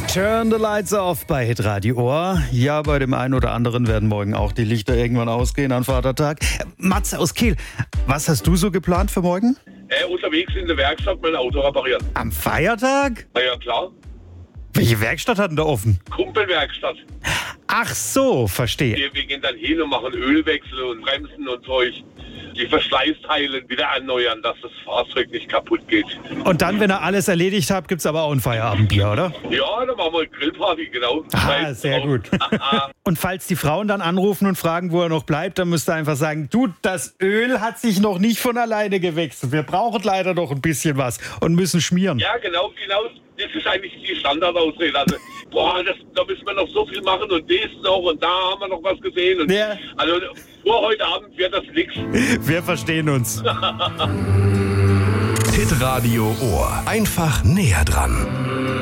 Turn the lights off bei Hitradio Ohr. Ja, bei dem einen oder anderen werden morgen auch die Lichter irgendwann ausgehen an Vatertag. Matze aus Kiel, was hast du so geplant für morgen? Unterwegs in der Werkstatt mein Auto reparieren. Am Feiertag? Na ja, klar. Welche Werkstatt hat denn da offen? Kumpelwerkstatt. Ach so, verstehe. Wir gehen dann hin und machen Ölwechsel und Bremsen und Zeug. Die Verschleißteile wieder erneuern, dass das Fahrzeug nicht kaputt geht. Und dann, wenn ihr alles erledigt habt, gibt's aber auch ein Feierabendbier, oder? Ja, dann machen wir eine Grillparty, genau. Ah, sehr gut. Und falls die Frauen dann anrufen und fragen, wo er noch bleibt, dann müsst ihr einfach sagen, du, das Öl hat sich noch nicht von alleine gewechselt. Wir brauchen leider noch ein bisschen was und müssen schmieren. Ja, genau. Das ist eigentlich die Standardausrede. Also, da müssen wir noch so viel machen und das noch und da haben wir noch was gesehen. Und Ja. Also vor heute Abend wird das nichts. Wir verstehen uns. Hitradio Ohr. Einfach näher dran.